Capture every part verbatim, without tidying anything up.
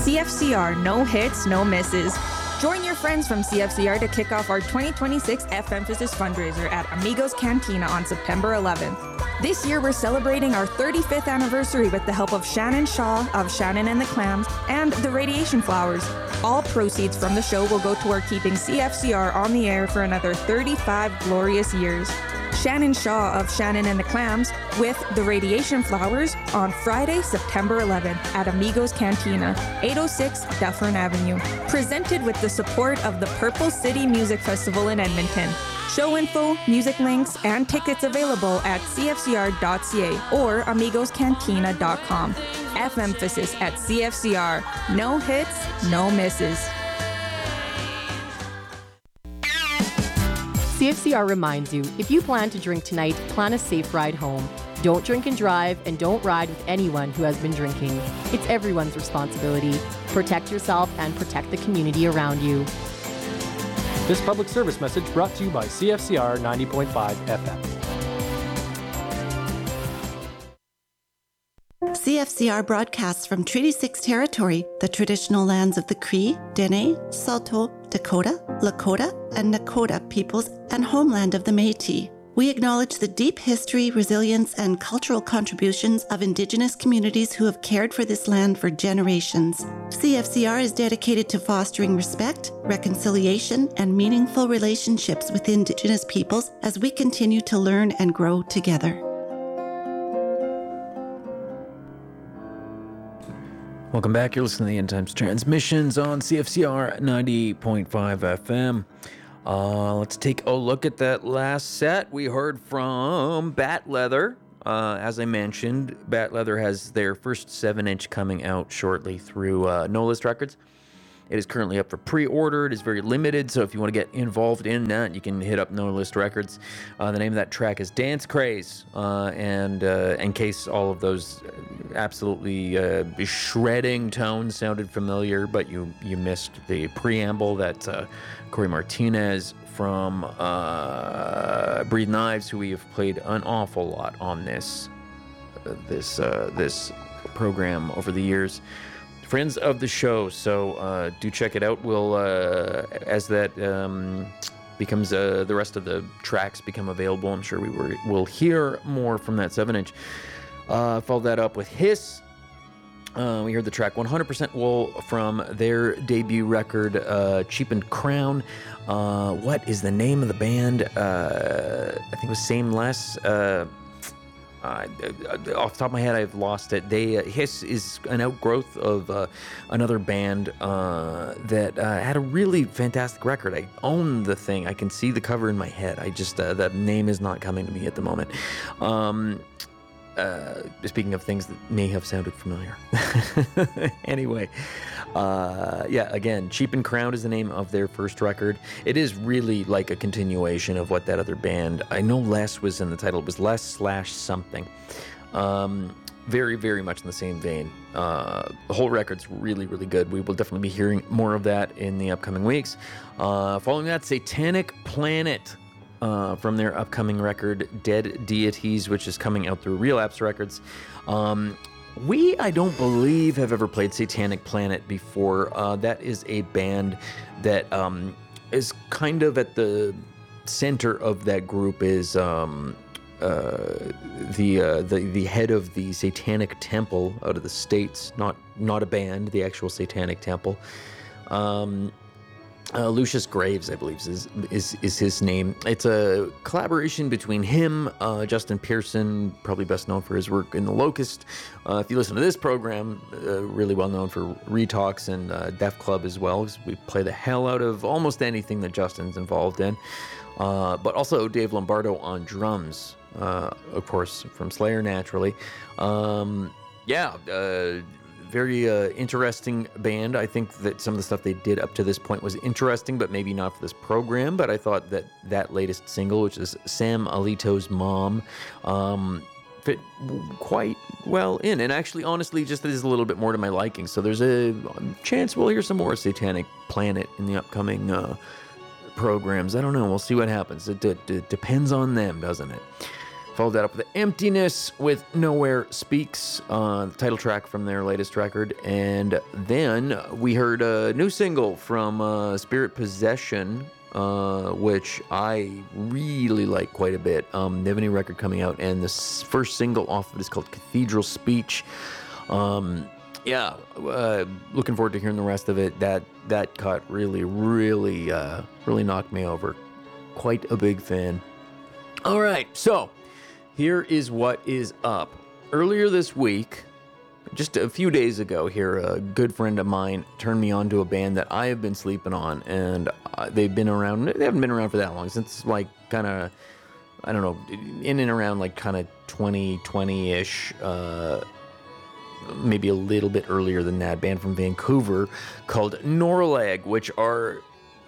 C F C R, no hits, no misses. Join your friends from C F C R to kick off our twenty twenty-six F-Emphasis fundraiser at Amigos Cantina on September eleventh. This year, we're celebrating our thirty-fifth anniversary with the help of Shannon Shaw of Shannon and the Clams and the Radiation Flowers. All proceeds from the show will go toward keeping C F C R on the air for another thirty-five glorious years. Shannon Shaw of Shannon and the Clams with the Radiation Flowers on Friday, September eleventh at Amigos Cantina, eight oh six Dufferin Avenue. Presented with the support of the Purple City Music Festival in Edmonton. Show info, music links, and tickets available at c f c r dot c a or amigos cantina dot com. F-Emphasis at C F C R. No hits, no misses. C F C R reminds you, if you plan to drink tonight, plan a safe ride home. Don't drink and drive, and don't ride with anyone who has been drinking. It's everyone's responsibility. Protect yourself and protect the community around you. This public service message brought to you by C F C R ninety point five F M. C F C R broadcasts from Treaty six territory, the traditional lands of the Cree, Dene, Saulteaux, Dakota, Lakota, and Nakota peoples, and homeland of the Métis. We acknowledge the deep history, resilience, and cultural contributions of Indigenous communities who have cared for this land for generations. C F C R is dedicated to fostering respect, reconciliation, and meaningful relationships with Indigenous peoples as we continue to learn and grow together. Welcome back. You're listening to the End Times Transmissions on C F C R ninety point five F M. Uh, let's take a look at that last set. We heard from Bat Leather. Uh, as I mentioned, Bat Leather has their first seven inch coming out shortly through uh, No List Records. It is currently up for pre-order. It is very limited, so if you want to get involved in that, you can hit up No List Records. Uh, the name of that track is Dance Craze, uh, and uh, in case all of those absolutely uh, shredding tones sounded familiar, but you, you missed the preamble, that uh, Corey Martinez from uh, Breathe Knives, who we have played an awful lot on this, uh, this, uh, this program over the years. Friends of the show, so uh, do check it out. We'll, uh, as that um, becomes, uh, the rest of the tracks become available, I'm sure we were, will hear more from that seven inch. Uh, followed that up with Hiss. Uh, we heard the track one hundred percent Wool from their debut record, uh, Cheapened Crown. Uh, what is the name of the band? Uh, I think it was Same Less. Uh, Uh, off the top of my head, I've lost it. They uh, Hiss is an outgrowth of uh, another band uh, that uh, had a really fantastic record. I own the thing. I can see the cover in my head. I just uh, that name is not coming to me at the moment. Um, uh, speaking of things that may have sounded familiar. Anyway, uh, yeah, again, Cheapened Crown is the name of their first record. It is really like a continuation of what that other band, I know Les was in the title, it was Les slash something. Um, very, very much in the same vein. Uh, the whole record's really, really good. We will definitely be hearing more of that in the upcoming weeks. Uh, following that, Satanic Planet. Uh, from their upcoming record, Dead Deities, which is coming out through Relapse Records. Um, we, I don't believe, have ever played Satanic Planet before. Uh, that is a band that um, is kind of at the center of that group is um, uh, the, uh, the the head of the Satanic Temple out of the States, not not a band, the actual Satanic Temple. Um, Uh, Lucius Graves, I believe, is, is is his name. It's a collaboration between him, uh, Justin Pearson, probably best known for his work in The Locust. Uh, if you listen to this program, uh, really well known for Retalks and uh, Def Club as well, because we play the hell out of almost anything that Justin's involved in. Uh, but also Dave Lombardo on drums, uh, of course, from Slayer, naturally. Um, yeah, uh, very uh, interesting band. I think that some of the stuff they did up to this point was interesting, but maybe not for this program. But I thought that that latest single, which is Sam Alito's Mom, um, fit quite well in. And actually, honestly, just is a little bit more to my liking. So there's a chance we'll hear some more Satanic Planet in the upcoming uh, programs. I don't know. We'll see what happens. It, d- d- depends on them, doesn't it? Followed that up with Emptiness with Nowhere Speaks, uh, the title track from their latest record. And then we heard a new single from uh, Spirit Possession, uh, which I really like quite a bit. Um, they have a new record coming out, and the s- first single off of it is called Cathedral Speech. Um, yeah, uh, looking forward to hearing the rest of it. That that cut really, really, uh, really knocked me over. Quite a big fan. All right, so here is what is up. Earlier this week, just a few days ago here, a good friend of mine turned me on to a band that I have been sleeping on, and uh, they've been around, they haven't been around for that long, since like kind of, I don't know, in and around like kind of twenty twenty-ish, uh, maybe a little bit earlier than that, band from Vancouver called Norlag, which are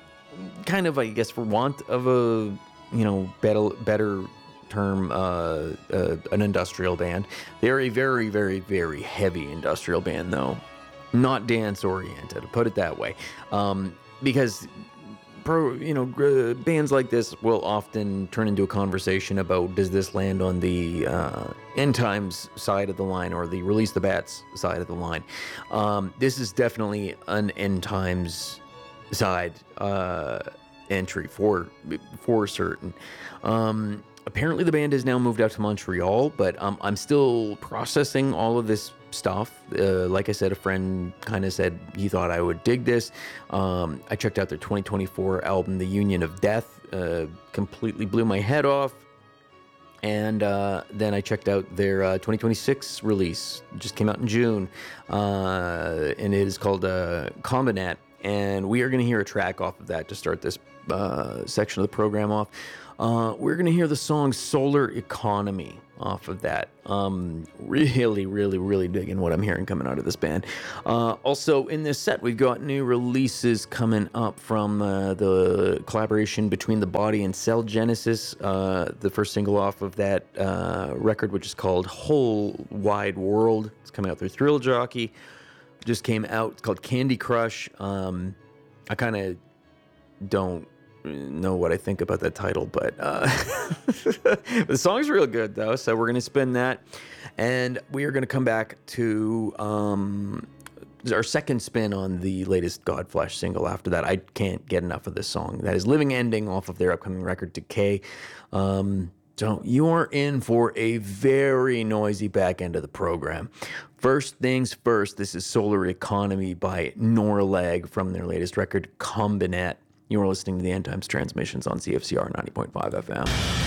kind of, I guess, for want of a, you know, better, better term, uh, uh, an industrial band. They're a very, very, very heavy industrial band, though. Not dance-oriented, put it that way. Um, because, pro, you know, uh, bands like this will often turn into a conversation about, does this land on the uh, End Times side of the line or the Release the Bats side of the line? Um, this is definitely an End Times side uh, entry for, for certain. Um... Apparently the band has now moved out to Montreal, but um, I'm still processing all of this stuff. Uh, like I said, a friend kind of said he thought I would dig this. Um, I checked out their twenty twenty-four album, The Union of Death. Uh, completely blew my head off. And uh, then I checked out their uh, twenty twenty-six release. It just came out in June. Uh, and it is called uh, Combinat. And we are going to hear a track off of that to start this uh, section of the program off. Uh, we're going to hear the song Solar Economy off of that. Um, really, really, really digging what I'm hearing coming out of this band. Uh, also, in this set, we've got new releases coming up from uh, the collaboration between The Body and Cell Genesis. Uh, the first single off of that uh, record, which is called Whole Wide World. It's coming out through Thrill Jockey. Just came out. It's called Candy Crush. Um, I kind of don't know what I think about that title, but uh, the song's real good though, so we're gonna spin that, and we are gonna come back to um, our second spin on the latest Godflesh single. After that, I can't get enough of this song. That is Living Ending off of their upcoming record Decay. Um, so you are in for a very noisy back end of the program. First things first, this is Solar Economy by Norlag from their latest record Combinat. You are listening to the End Times Transmissions on C F C R ninety point five F M.